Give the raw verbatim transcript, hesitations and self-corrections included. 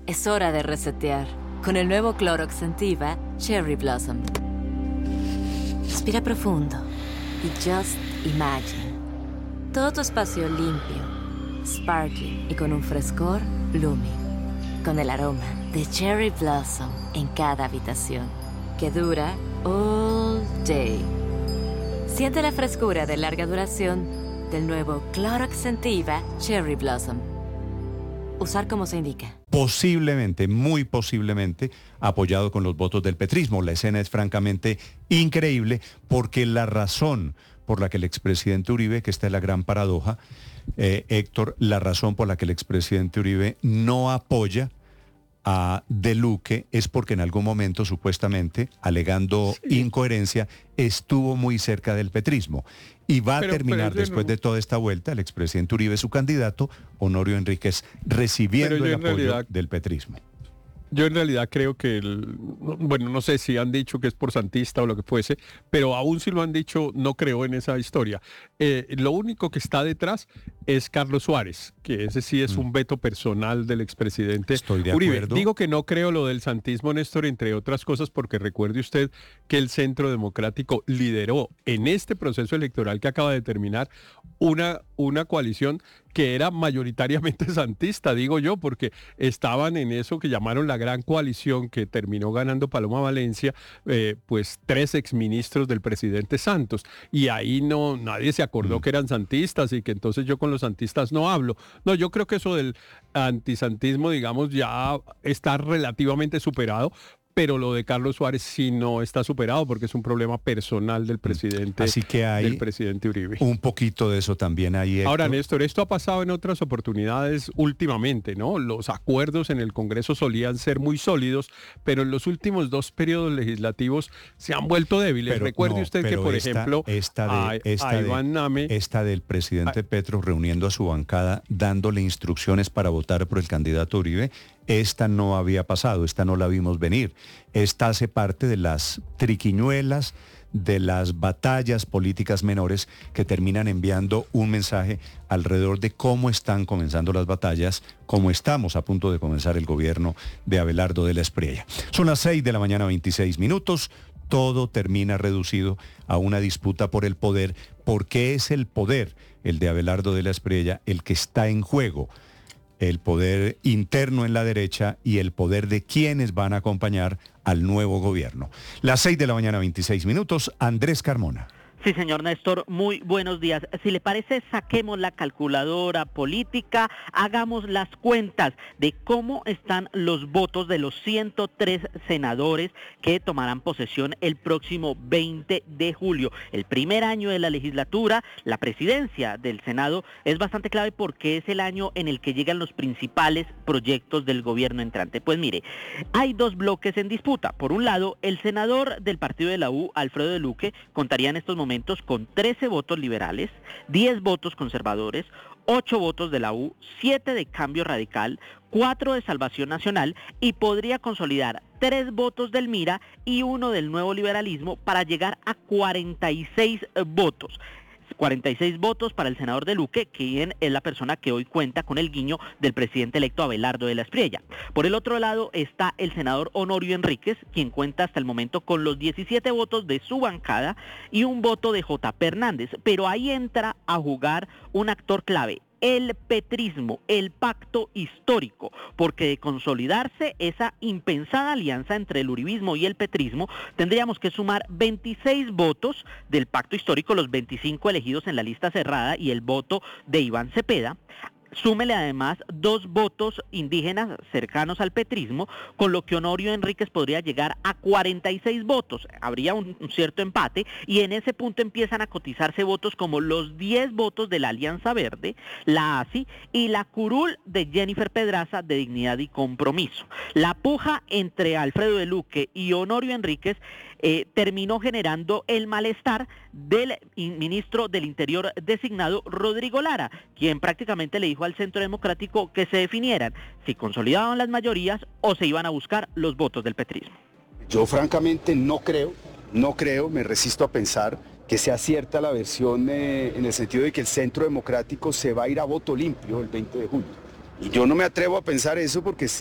Es hora de resetear con el nuevo Clorox Scentiva Cherry Blossom. Respira profundo y just imagine. Todo tu espacio limpio, sparkling y con un frescor blooming. Con el aroma de Cherry Blossom en cada habitación, que dura all day. Siente la frescura de larga duración del nuevo Clorox Scentiva Cherry Blossom. Usar como se indica. Posiblemente, muy posiblemente, apoyado con los votos del petrismo. La escena es francamente increíble porque la razón por la que el expresidente Uribe, que esta es la gran paradoja, eh, Héctor, la razón por la que el expresidente Uribe no apoya a De Luque es porque en algún momento, supuestamente, alegando sí. incoherencia, estuvo muy cerca del petrismo. Y va pero, a terminar después no. de toda esta vuelta, el expresidente Uribe, su candidato, Honorio Enríquez, recibiendo el apoyo realidad... del petrismo. Yo en realidad creo que, el, bueno, no sé si han dicho que es por santista o lo que fuese, pero aún si lo han dicho, no creo en esa historia. Eh, lo único que está detrás es Carlos Suárez, que ese sí es mm. un veto personal del expresidente Estoy de Uribe. acuerdo. Digo que no creo lo del santismo, Néstor, entre otras cosas, porque recuerde usted que el Centro Democrático lideró en este proceso electoral que acaba de terminar una, una coalición que era mayoritariamente santista, digo yo, porque estaban en eso que llamaron la gran coalición que terminó ganando Paloma Valencia, eh, pues tres exministros del presidente Santos. Y ahí no nadie se acordó mm. que eran santistas y que entonces yo con los santistas no hablo. No, yo creo que eso del antisantismo, digamos, ya está relativamente superado. Pero lo de Carlos Suárez sí no está superado porque es un problema personal del presidente, Así que hay del presidente Uribe. Un poquito de eso también ahí. Héctor. Ahora, Néstor, esto ha pasado en otras oportunidades últimamente, ¿no? Los acuerdos en el Congreso solían ser muy sólidos, pero en los últimos dos periodos legislativos se han vuelto débiles. Pero, Recuerde no, usted que, por esta, ejemplo, esta de, a, esta a de, Iván Name... Esta del presidente a, Petro reuniendo a su bancada, dándole instrucciones para votar por el candidato Uribe, esta no había pasado, esta no la vimos venir. Esta hace parte de las triquiñuelas, de las batallas políticas menores que terminan enviando un mensaje alrededor de cómo están comenzando las batallas, cómo estamos a punto de comenzar el gobierno de Abelardo de la Espriella. Son las seis de la mañana, veintiséis minutos. Todo termina reducido a una disputa por el poder, porque es el poder, el de Abelardo de la Espriella, el que está en juego. El poder interno en la derecha y el poder de quienes van a acompañar al nuevo gobierno. Las seis de la mañana, veintiséis minutos, Andrés Carmona. Sí, señor Néstor, muy buenos días. Si le parece, saquemos la calculadora política, hagamos las cuentas de cómo están los votos de los ciento tres senadores que tomarán posesión el próximo veinte de julio. El primer año de la legislatura, la presidencia del Senado es bastante clave porque es el año en el que llegan los principales proyectos del gobierno entrante. Pues mire, hay dos bloques en disputa. Por un lado, el senador del partido de la U, Alfredo de Luque, contaría en estos momentos con trece votos liberales, diez votos conservadores, ocho votos de la U, siete de Cambio Radical, cuatro de Salvación Nacional y podría consolidar tres votos del Mira y uno del Nuevo Liberalismo para llegar a cuarenta y seis votos. cuarenta y seis votos para el senador de Luque, quien es la persona que hoy cuenta con el guiño del presidente electo Abelardo de la Espriella. Por el otro lado está el senador Honorio Enríquez, quien cuenta hasta el momento con los diecisiete votos de su bancada y un voto de J P Hernández. Pero ahí entra a jugar un actor clave, el petrismo, el pacto histórico, porque de consolidarse esa impensada alianza entre el uribismo y el petrismo, tendríamos que sumar veintiséis votos del pacto histórico, los veinticinco elegidos en la lista cerrada y el voto de Iván Cepeda. Súmele además dos votos indígenas cercanos al petrismo, con lo que Honorio Enríquez podría llegar a cuarenta y seis votos. Habría un, un cierto empate y en ese punto empiezan a cotizarse votos como los diez votos de la Alianza Verde, la A S I y la curul de Jennifer Pedraza de Dignidad y Compromiso. La puja entre Alfredo de Luque y Honorio Enríquez Eh, terminó generando el malestar del ministro del Interior designado, Rodrigo Lara, quien prácticamente le dijo al Centro Democrático que se definieran si consolidaban las mayorías o se iban a buscar los votos del petrismo. Yo francamente no creo, no creo, me resisto a pensar que sea cierta la versión eh, en el sentido de que el Centro Democrático se va a ir a voto limpio el veinte de julio. Y yo no me atrevo a pensar eso porque